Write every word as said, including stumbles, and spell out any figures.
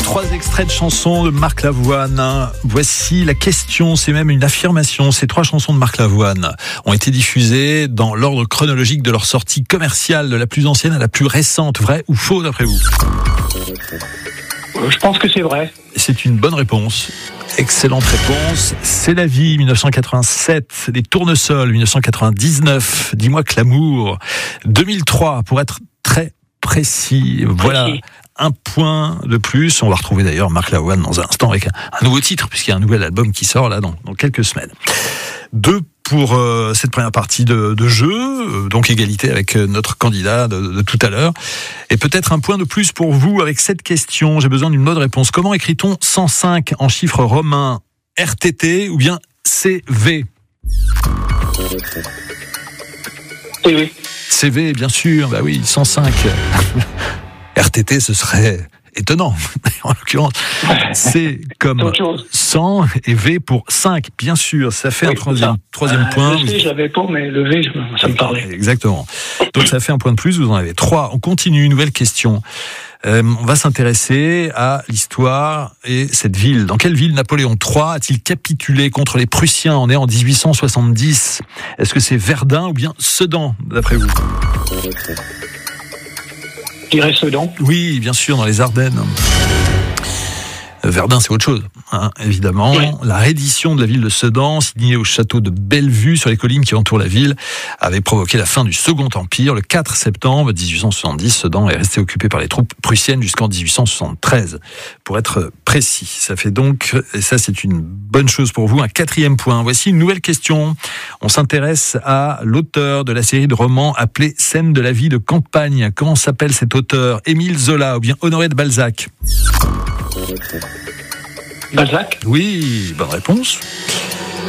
Trois extraits de chansons de Marc Lavoine. Voici la question, c'est même une affirmation. Ces trois chansons de Marc Lavoine ont été diffusées dans l'ordre chronologique de leur sortie commerciale, de la plus ancienne à la plus récente. Vrai ou faux d'après vous ? Je pense que c'est vrai. C'est une bonne réponse. Excellente réponse. C'est la vie, dix-neuf cent quatre-vingt-sept. Les Tournesols, dix-neuf cent quatre-vingt-dix-neuf. Dis-moi que l'amour, deux mille trois, pour être très précis. Voilà. Précis. Un point de plus. On va retrouver d'ailleurs Marc Lavoine dans un instant avec un, un nouveau titre, puisqu'il y a un nouvel album qui sort là dans, dans quelques semaines. Deux pour euh, cette première partie de, de jeu, euh, donc égalité avec euh, notre candidat de, de tout à l'heure. Et peut-être un point de plus pour vous avec cette question. J'ai besoin d'une bonne réponse. Comment écrit-on cent cinq en chiffres romains? R T T ou bien C V? Oui, oui. C V, bien sûr. Bah oui, cent cinq. R T T, ce serait étonnant. En l'occurrence, c'est comme cent et V pour cinq. Bien sûr, ça fait oui, un troisième, troisième euh, point. Le C, je l'avais pas, mais le V, ça me parlait. Exactement. Donc ça fait un point de plus, vous en avez trois. On continue, une nouvelle question. Euh, on va s'intéresser à l'histoire et cette ville. Dans quelle ville Napoléon trois a-t-il capitulé contre les Prussiens? On est en dix-huit cent soixante-dix. Est-ce que c'est Verdun ou bien Sedan, d'après vous? Je dirais Sedan. Oui, bien sûr, dans les Ardennes. Verdun, c'est autre chose, hein, évidemment. Oui. La reddition de la ville de Sedan, signée au château de Bellevue, sur les collines qui entourent la ville, avait provoqué la fin du Second Empire. Le quatre septembre dix-huit cent soixante-dix, Sedan est resté occupé par les troupes prussiennes jusqu'en dix-huit cent soixante-treize, pour être précis. Ça fait donc, et ça c'est une bonne chose pour vous, un quatrième point. Voici une nouvelle question. On s'intéresse à l'auteur de la série de romans appelée Scènes de la vie de campagne. Comment s'appelle cet auteur? Émile Zola ou bien Honoré de Balzac? Balzac? Oui, bonne réponse.